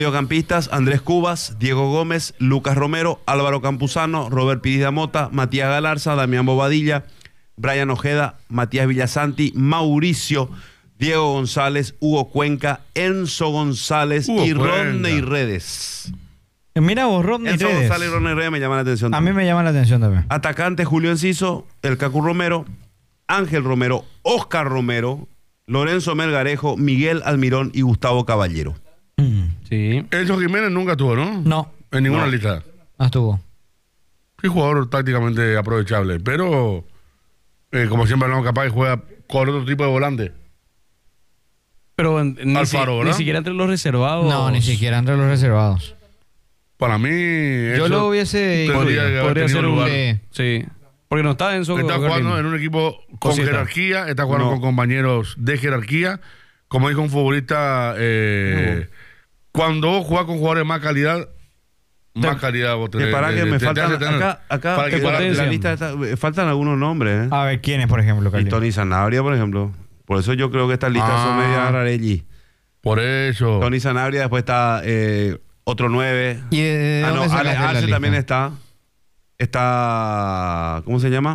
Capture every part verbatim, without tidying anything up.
Mediocampistas: Andrés Cubas, Diego Gómez, Lucas Romero, Álvaro Campuzano, Robert Pires Mota, Matías Galarza, Damián Bobadilla, Brian Ojeda, Matías Villasanti, Mauricio, Diego González, Hugo Cuenca, Enzo González Hugo y Cuenca. Rodney Redes. Mira vos, Rodney Enzo Redes. González y Rodney Redes me llaman la atención. A también. mí me llama la atención también. Atacante: Julio Enciso, El Cacu Romero, Ángel Romero, Oscar Romero, Lorenzo Melgarejo, Miguel Almirón y Gustavo Caballero. Sí. Enzo Jiménez nunca tuvo, ¿no? No, En ninguna No. lista. no estuvo. Sí, jugador tácticamente aprovechable, pero eh, como siempre hablamos, capaz que juega con otro tipo de volante. Pero en- ni, Alfaro, si- ¿verdad? ni siquiera entre los reservados. No, ni siquiera entre los reservados. Para mí, Yo eso lo hubiese tendría que haber Podría tenido ser un. lugar. Sí. Sí. Porque no está en su. Está jugando en un equipo con Cosita. jerarquía, está jugando No. con compañeros de jerarquía. Como dijo un futbolista, eh, cuando vos jugás con jugadores de más calidad, más calidad vos Que tenés. para te- que me te- te faltan hace tener. acá, acá Para que en la- puedas- en la potencian. lista está- eh, faltan algunos nombres, ¿eh? A ver, ¿quiénes, por ejemplo, Y Carlos? Tony Sanabria, por ejemplo. Por eso yo creo que estas listas Ah. son media rarelli. Por eso. Tony Sanabria, después está eh, otro nueve. ¿Y de, de Ah, no, dónde sacaste Ale la Arce lista? también está. Está. ¿Cómo se llama?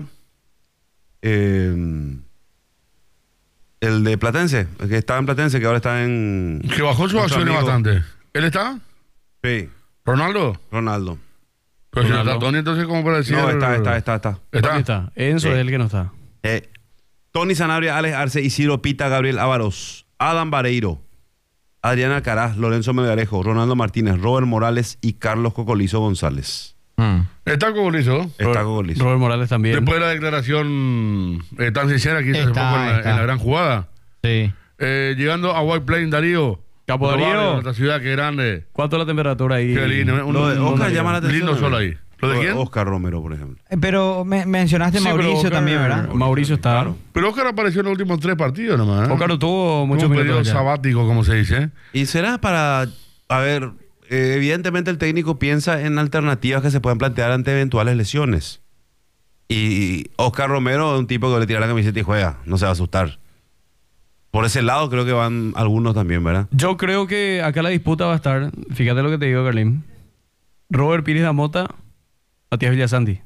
Eh, el de Platense, el que estaba en Platense, que ahora está en. Que bajó sus Nuestro acciones amigo. bastante. ¿Él está? Sí, ¿Ronaldo? Ronaldo. Pero si no Ronaldo. está Tony, entonces, ¿cómo para decir? No, está, está, está, está. ¿Está? ¿Dónde está? Enzo Sí. es el que no está. Eh, Tony Sanabria, Alex Arce, Isidro Pita, Gabriel Ávaros, Adam Vareiro, Adriana Caraz, Lorenzo Melgarejo, Ronaldo Martínez, Robert Morales y Carlos Cocolizo González. Mm. Está Cocolizo. Está Cocolizo. Robert Morales también. Después de la declaración eh, tan sincera que hizo hace Está, poco en la, está. en la gran jugada. Sí. Eh, llegando a White Plain, Darío. Capo Otro Darío. barrio, Nuestra ciudad, que grande. ¿Cuánto es la temperatura ahí? Qué lindo. Un, Lo de un- Oscar un- llama la atención. lindo sol ahí. ¿Lo de quién? Oscar Romero, por ejemplo. Eh, Pero me- mencionaste Sí, pero Mauricio Oscar- también, ¿verdad? Mauricio está. Claro. Pero Oscar apareció en los últimos tres partidos nomás. ¿eh? Oscar no tuvo Tuvo muchos un periodo minutos. ya. sabático, como se dice. Y será para, a ver, eh, evidentemente el técnico piensa en alternativas que se pueden plantear ante eventuales lesiones. Y Oscar Romero es un tipo que le tira la camiseta y juega, no se va a asustar. Por ese lado creo que van algunos también, ¿verdad? Yo creo que acá la disputa va a estar, fíjate lo que te digo, Carlín. Robert Pires da Mota, Matías Villasanti.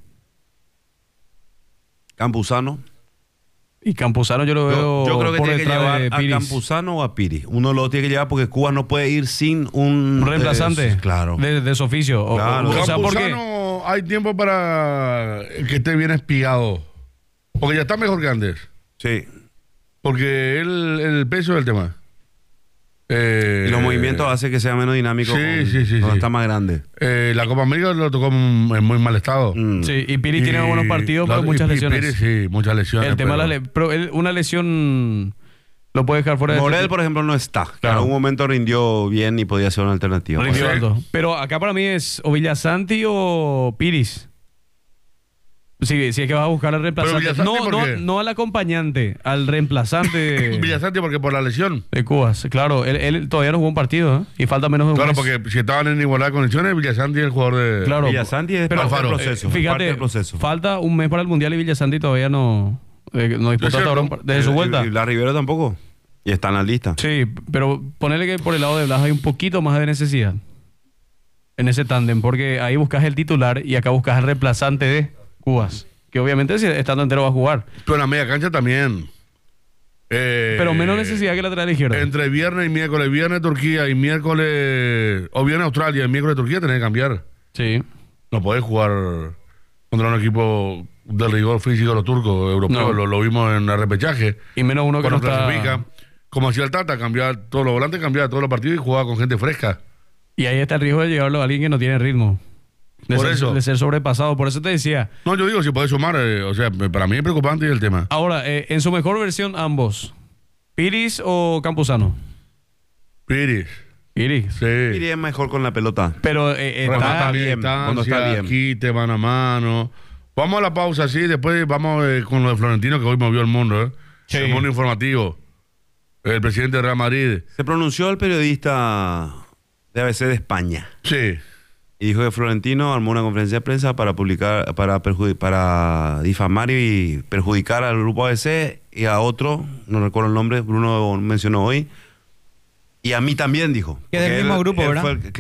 Campuzano. Y Campuzano yo lo veo Yo, yo creo que por tiene que detrás llevar de a Piris. Campuzano o a Piri. Uno lo tiene que llevar porque Cuba no puede ir sin un... Un reemplazante. eh, claro. De, de su oficio. O- Claro. O, o sea, porque Campuzano, hay tiempo para que esté bien espiado. Porque ya está mejor que antes. Sí. Porque él, el peso del tema. Eh, Y los movimientos hacen que sea menos dinámico. sí, con- sí, sí, cuando sí. está más grande. eh, la Copa América lo tocó en en muy mal estado. Mm. sí, y Piris tiene buenos partidos, la- pero muchas y lesiones. Pires, sí, muchas lesiones. El tema pero- de la le- pero él- una lesión lo puede dejar fuera de Morel, por ejemplo, no está. Que Claro. En algún momento rindió bien y podía ser una alternativa. Rindió Sí. alto. Pero acá para mí es o Villasanti o Piris. Sí, si es que vas a buscar al reemplazante. Villasanti, No, ¿por no, qué? no al acompañante, al reemplazante Villasanti porque por la lesión. de Cubas. Claro, él, él todavía no jugó un partido, ¿eh? Y falta menos de un Claro, mes. porque si estaban en igualdad de condiciones, Villasanti es el jugador de... Claro. Villasanti es Pero, parte del Alfaro, proceso. eh, parte fíjate, del proceso. falta un mes para el Mundial y Villasanti todavía no, eh, no disputó Es hasta ahora un cierto. par- desde su Y- vuelta. Y, la Rivero tampoco. Y está en la lista. Sí, pero ponerle que por el lado de Blas hay un poquito más de necesidad en ese tándem, porque ahí buscas el titular y acá buscas el reemplazante de Cubas, que obviamente si estando entero va a jugar, Pero en la media cancha también. Eh, pero menos necesidad que lateral izquierdo. Entre viernes y miércoles, viernes Turquía y miércoles... O viernes Australia y miércoles Turquía tenés que cambiar. Sí, No podés jugar contra un equipo de rigor físico, los turcos, europeos. No. Lo, lo vimos en el repechaje. y menos uno que Cuando no está... clasifica. Como hacía el Tata, cambiaba todos los volantes, cambiaba todos los partidos y jugaba con gente fresca. Y ahí está el riesgo de llevarlo a alguien que no tiene ritmo. De Por ser, eso. de ser sobrepasado. Por eso te decía. No, yo digo, si podés sumar, eh, o sea, para mí es preocupante el tema. Ahora, eh, en su mejor versión, ambos. ¿Piris o Campuzano? Piris, Piris. sí. Piri es mejor con la pelota. Pero eh, Remata está... bien, cuando está bien. Quite, mano a mano. Vamos a la pausa, sí, después vamos eh, con lo de Florentino, que hoy movió el mundo, ¿eh? Sí. El mundo informativo. El presidente de Real Madrid. Se pronunció el periodista de A B C de España. Sí. Y dijo que Florentino armó una conferencia de prensa para publicar, para, perjudi- para difamar y perjudicar al grupo A B C y a otro, no recuerdo el nombre, Bruno mencionó hoy, Y a mí también, dijo. Que es del Porque mismo él- grupo, él ¿verdad? fue el-